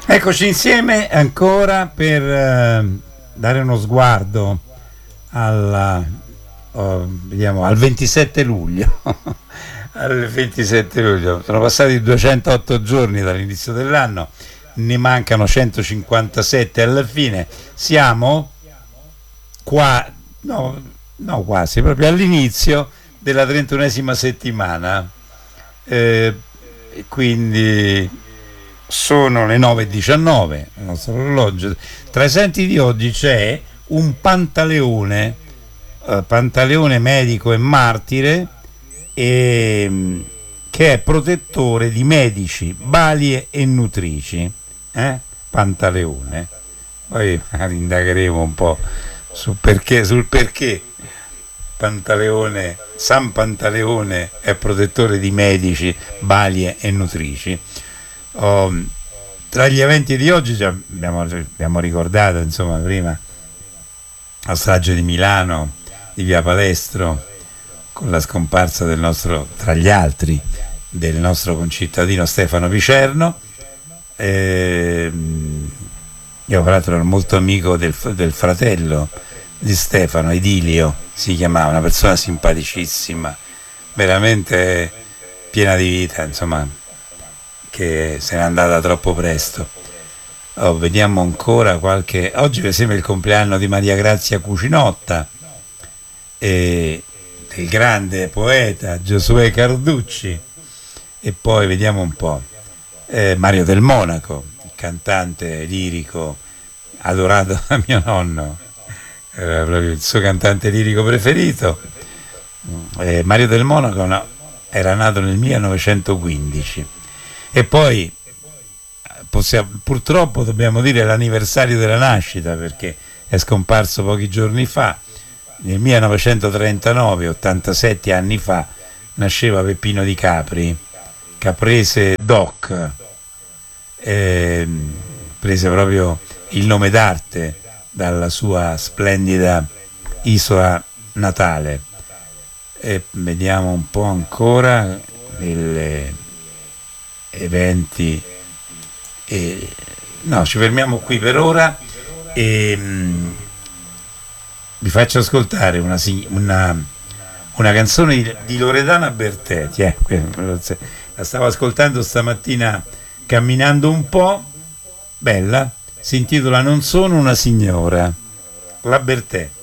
Eccoci insieme ancora per dare uno sguardo vediamo, al 27 luglio. Al 27 luglio. Sono passati 208 giorni dall'inizio dell'anno, ne mancano 157 alla fine. Siamo qua, no, quasi, proprio all'inizio della 31esima settimana. Quindi sono le 9:19, il nostro orologio. Tra i santi di oggi c'è un Pantaleone, Pantaleone medico e martire, che è protettore di medici, balie e nutrici. Pantaleone. Poi indagheremo un po' sul perché Pantaleone, San Pantaleone è protettore di medici, balie e nutrici. Tra gli eventi di oggi abbiamo ricordato, insomma, prima la strage di Milano, di Via Palestro, con la scomparsa del nostro, tra gli altri, del nostro concittadino Stefano Picerno. Io tra l'altro ero molto amico del fratello di Stefano, Idilio si chiamava, una persona simpaticissima, veramente piena di vita, insomma, che se n'è andata troppo presto. Vediamo ancora qualche. Oggi per esempio è il compleanno di Maria Grazia Cucinotta e del grande poeta Giosuè Carducci, e poi vediamo un po', Mario del Monaco, il cantante lirico adorato da mio nonno, era proprio il suo cantante lirico preferito. Mario del Monaco era nato nel 1915. E poi purtroppo dobbiamo dire l'anniversario della nascita, perché è scomparso pochi giorni fa. Nel 1939, 87 anni fa, nasceva Peppino di Capri, caprese doc, prese proprio il nome d'arte dalla sua splendida isola natale. E vediamo un po' ancora le eventi, ci fermiamo qui per ora e vi faccio ascoltare una canzone di Loredana Bertetti, la stavo ascoltando stamattina camminando un po', bella, si intitola Non sono una signora, la Bertè.